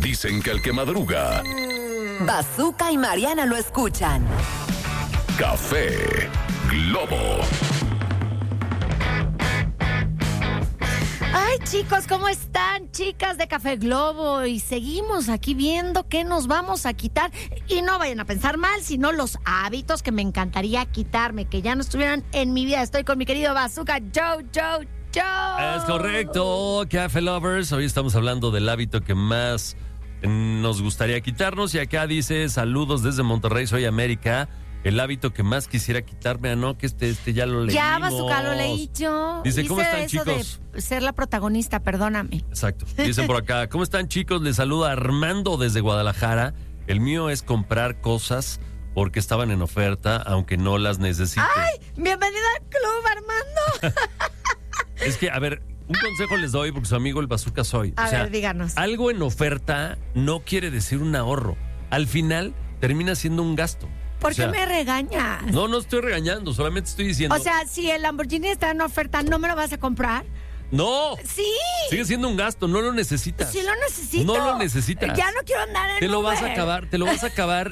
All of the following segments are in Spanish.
Dicen que el que madruga... Bazooka y Mariana lo escuchan. Café Globo. Ay, chicos, ¿cómo están? Chicas de Café Globo. Y seguimos aquí viendo qué nos vamos a quitar. Y no vayan a pensar mal, sino los hábitos que me encantaría quitarme, que ya no estuvieran en mi vida. Estoy con mi querido Bazooka, Joe. Es correcto, Café Lovers. Hoy estamos hablando del hábito que más nos gustaría quitarnos. Y acá dice, saludos desde Monterrey, soy América. El hábito que más quisiera quitarme, no, que este ya lo leímos. Ya, Bazooka, lo leí yo. Dice, ¿cómo están, eso chicos? De ser la protagonista, perdóname. Exacto. Dicen por acá, ¿cómo están, chicos? Les saluda Armando desde Guadalajara. El mío es comprar cosas porque estaban en oferta, aunque no las necesite. ¡Ay! ¡Bienvenida al club, Armando! Es que, a ver, un consejo les doy porque su amigo el Bazooka soy. A ver, díganos. Algo en oferta no quiere decir un ahorro. Al final termina siendo un gasto. ¿Por qué me regañas? No estoy regañando, solamente estoy diciendo... O sea, si el Lamborghini está en oferta, ¿no me lo vas a comprar? ¡No! ¡Sí! Sigue siendo un gasto, no lo necesitas. Sí lo necesito. No lo necesitas. Ya no quiero andar en Te lo Uber. vas a acabar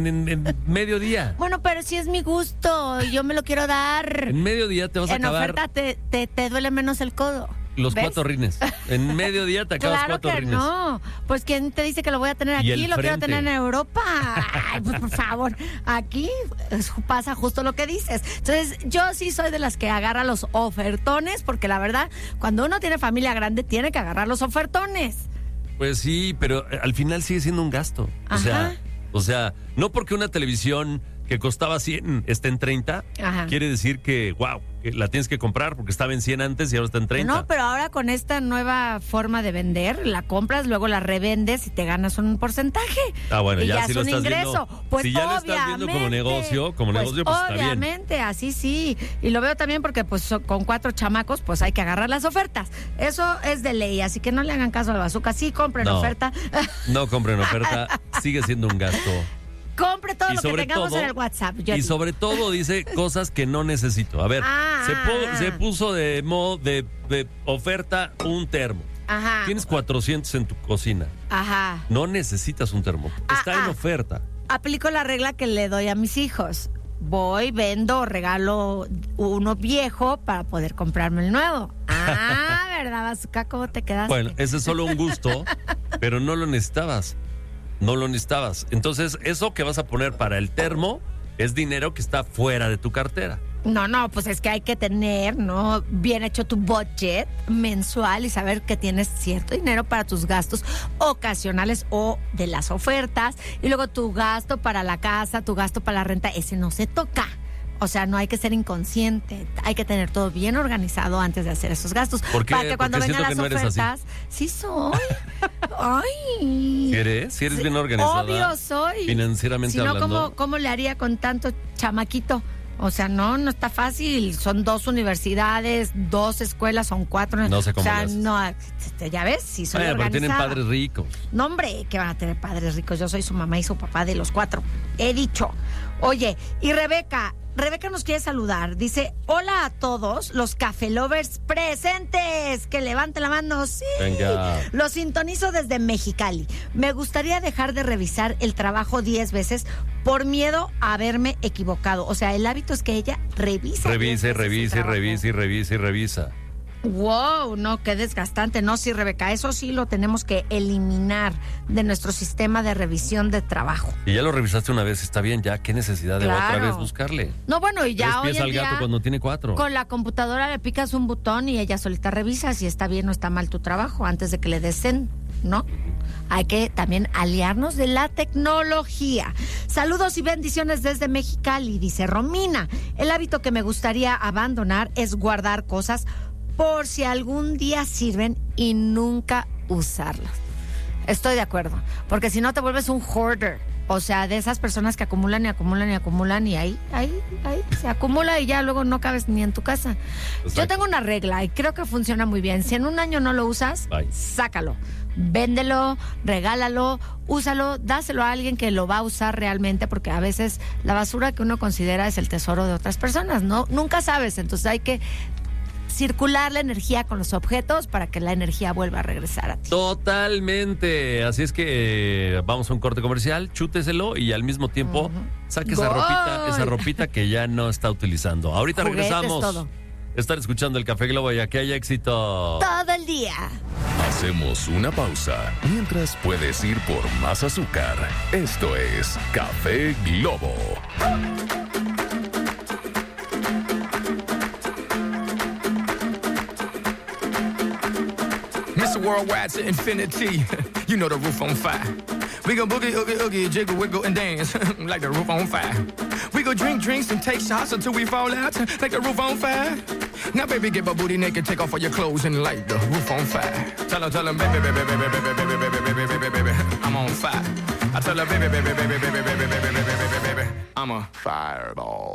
en mediodía. Bueno, pero si es mi gusto, yo me lo quiero dar. En mediodía te vas a acabar... En oferta te duele menos el codo. Los ¿ves? 4 rines. En mediodía te acabas claro 4 que rines. No, pues ¿quién te dice que lo voy a tener Y aquí? el Lo quiero frente. tener en Europa. Ay, pues por favor, aquí pasa justo lo que dices. Entonces, yo sí soy de las que agarra los ofertones, porque la verdad, cuando uno tiene familia grande, tiene que agarrar los ofertones. Pues sí, pero al final sigue siendo un gasto. Ajá. O sea, no porque una televisión que costaba 100 esté en 30, Ajá. quiere decir que, wow, que la tienes que comprar porque estaba en 100 antes y ahora está en 30. No, pero ahora con esta nueva forma de vender, la compras, luego la revendes y te ganas un porcentaje. Ah, bueno, y ya ya si es lo un estás ingreso. viendo, Pues si ya lo estás viendo como negocio, pues está bien. Obviamente, así sí. Y lo veo también porque pues con 4 chamacos, pues hay que agarrar las ofertas. Eso es de ley, así que no le hagan caso al Bazooka. Sí, compren oferta. No compren oferta, sigue siendo un gasto. Compre todo Y lo que sobre tengamos todo- en el WhatsApp. Y sobre todo dice cosas que no necesito. A ver, se puso de modo de oferta un termo. Ajá. Tienes 400 en tu cocina. Ajá. No necesitas un termo. Está en oferta. Aplico la regla que le doy a mis hijos. Voy, vendo, regalo uno viejo para poder comprarme el nuevo. Ah, ¿verdad, Bazooka? ¿Cómo te quedaste? Bueno, ese es solo un gusto, pero no lo necesitabas. No lo necesitabas. Entonces, eso que vas a poner para el termo es dinero que está fuera de tu cartera. No, pues es que hay que tener, ¿no? Bien hecho tu budget mensual y saber que tienes cierto dinero para tus gastos ocasionales o de las ofertas. Y luego tu gasto para la casa, tu gasto para la renta, ese no se toca. O sea, no hay que ser inconsciente. Hay que tener todo bien organizado antes de hacer esos gastos. ¿Por qué? Para que cuando Porque vengan las siento que no eres ofertas... Sí soy. Ay. ¿Eres? ¿Si eres Sí, bien organizada? Obvio soy. Financieramente si no, hablando. ¿cómo le haría con tanto chamaquito? O sea, no está fácil. Son 2 universidades, 2 escuelas, son 4. No sé cómo O sea, le haces. no, ya ves, sí soy Pero organizada. tienen padres ricos. No, hombre, que van a tener padres ricos. Yo soy su mamá y su papá de los 4. He dicho. Oye, y Rebeca nos quiere saludar. Dice, hola a todos los Café Lovers presentes. Que levanten la mano. Sí. Venga. Los sintonizo desde Mexicali. Me gustaría dejar de revisar el trabajo 10 veces por miedo a haberme equivocado. O sea, el hábito es que ella revisa. 10 veces el trabajo. Revisa. Wow, no, qué desgastante. No, sí, Rebeca, eso sí lo tenemos que eliminar de nuestro sistema de revisión de trabajo. Y ya lo revisaste una vez, está bien, ya, qué necesidad de Claro. otra vez buscarle. No, bueno, y ya 3 hoy pies en al gato día cuando tiene 4. con la computadora le picas un botón y ella solita revisa si está bien o está mal tu trabajo antes de que le desen, ¿no? Hay que también aliarnos de la tecnología. Saludos y bendiciones desde Mexicali, dice Romina. El hábito que me gustaría abandonar es guardar cosas por si algún día sirven y nunca usarlas. Estoy de acuerdo, porque si no te vuelves un hoarder. O sea, de esas personas que acumulan y acumulan y acumulan y ahí se acumula y ya luego no cabes ni en tu casa. Exacto. Yo tengo una regla y creo que funciona muy bien. Si en un año no lo usas, Bye. sácalo. Véndelo, regálalo, úsalo, dáselo a alguien que lo va a usar realmente, porque a veces la basura que uno considera es el tesoro de otras personas, ¿no? Nunca sabes, entonces hay que circular la energía con los objetos para que la energía vuelva a regresar a ti. Totalmente. Así es que vamos a un corte comercial, chúteselo y al mismo tiempo saque esa ropita que ya no está utilizando. Ahorita Juguetes, regresamos. todo. Están escuchando el Café Globo y aquí haya éxito. Todo el día. Hacemos una pausa mientras puedes ir por más azúcar. Esto es Café Globo. Mr. Worldwide to infinity. You know the roof on fire. We go boogie, oogie, oogie, jiggle, wiggle, and dance like the roof on fire. We go drink drinks and take shots until we fall out like the roof on fire. Now, baby, get my booty naked, take off all your clothes and light the roof on fire. Tell her, baby, baby, baby, baby, baby, baby, baby, baby, baby, baby, I'm on fire. I tell her, baby, baby, baby, baby, baby, baby, baby, baby, baby, I'm a fireball.